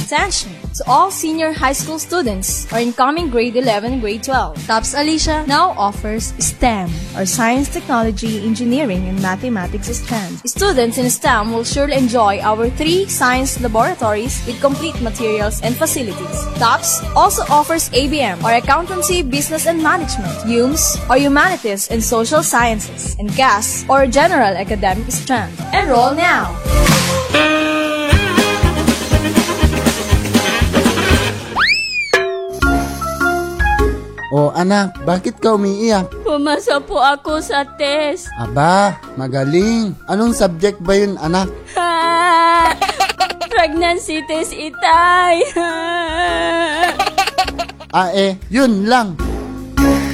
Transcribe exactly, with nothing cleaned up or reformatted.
Attention to all senior high school students or incoming grade eleven and grade twelve. TOPS Alicia now offers STEM or Science, Technology, Engineering, and Mathematics strands. Students in STEM will surely enjoy our three science laboratories with complete materials and facilities. TOPS also offers A B M or Accountancy, Business and Management, U M S or Humanities and Social Sciences, and G A S or General Academic strand. Enroll now! O anak, bakit ka umiiyak? Pumasa po ako sa test. Aba, magaling. Anong subject ba yun, anak? Ha! Pregnancy test, itay. Ah eh, yun lang.